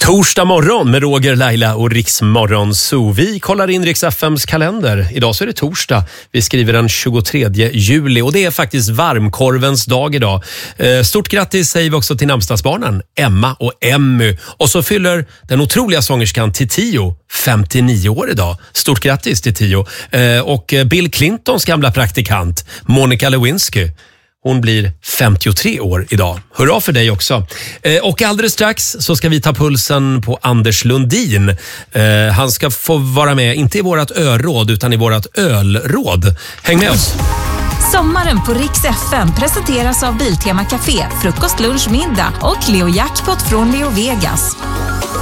Torsdag morgon med Roger, Laila och Riksmorgon Zoo. Vi kollar in Rix FMs kalender. Idag så är det torsdag. Vi skriver den 23 juli och det är faktiskt varmkorvens dag idag. Stort grattis säger vi också till namnsdagsbarnen Emma och Emmy. Och så fyller den otroliga sångerskan Tio 59 år idag. Stort grattis till Tio. Och Bill Clintons gamla praktikant Monica Lewinsky, hon blir 53 år idag. Hurra för dig också. Och alldeles strax så ska vi ta pulsen på Anders Lundin. Han ska få vara med, inte i vårat öråd utan i vårat ölråd. Häng med oss. Sommaren på Rix FM presenteras av Biltema Café, frukost, lunch, middag och Leo Jackpot från Leo Vegas.